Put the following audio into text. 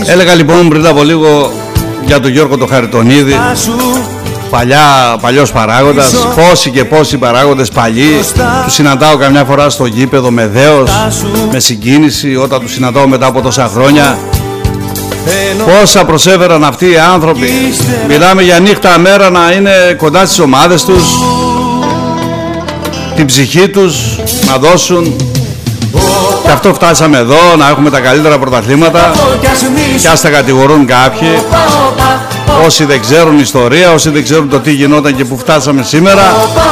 Έλεγα λοιπόν πριν από λίγο για τον Γιώργο το Χαριτονίδη, παλιός παράγοντας. Πόσοι και πόσοι παράγοντες παλιοί τους συναντάω καμιά φορά στο γήπεδο με δέος, με συγκίνηση, όταν τους συναντάω μετά από τόσα χρόνια. Πόσα προσέφεραν αυτοί οι άνθρωποι. Μιλάμε για νύχτα μέρα να είναι κοντά στις ομάδες τους, την ψυχή τους να δώσουν. Και αυτό φτάσαμε εδώ, να έχουμε τα καλύτερα πρωταθλήματα. Και ας τα κατηγορούν κάποιοι, όσοι δεν ξέρουν ιστορία, όσοι δεν ξέρουν το τι γινόταν και που φτάσαμε σήμερα.